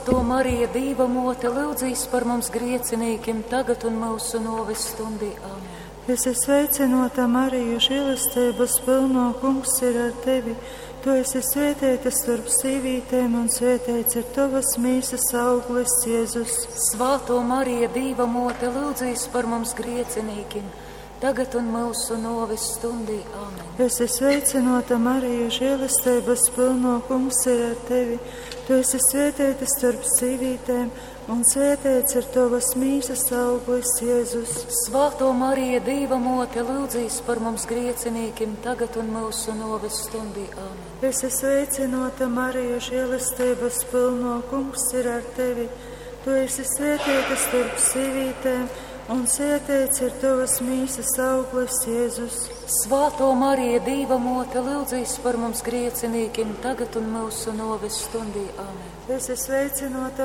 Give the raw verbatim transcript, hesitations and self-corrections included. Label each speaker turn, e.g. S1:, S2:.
S1: To Marija, Dieva mote, lūdzīs par mums griecinīkiem, tagad un mūsu noves stundī. Āmen.
S2: Es esmu sveicināta, Marija, žēlastības pilno, Kungs ir ar tevi. Tu esi svētīta starp sīvītēm, un svētīts ir tavas mīsas auglis, Jēzus.
S1: Svāto Marija, Dieva mote, lūdzīs par mums griecinīkiem, tagad un mūsu noves stundī. Āmen.
S2: Es esmu sveicināta, Marija, žēlastības pilno, Kungs ir ar tevi. Tu esi svētīta starp sīvītēm, un svētīts ir tavas mīsas auglis, Jēzus.
S1: Svāto Marija, Dieva mote, lūdzīs par mums griecinīkiem, tagad un mūsu noves stundī. Āmen.
S2: Es esmu sveicināta, Marija, žēlastības pilno, Kungs ir ar tevi. Tu esi svētīta starp sīvītēm, un svētīts ir tavas mīsas auglis, Jēzus.
S1: Svāto Marija, Dieva mote, lūdzīs par mums griecinīkiem, tagad un mūsu noves stundī. Āmen.
S2: Es esmu sveicināta,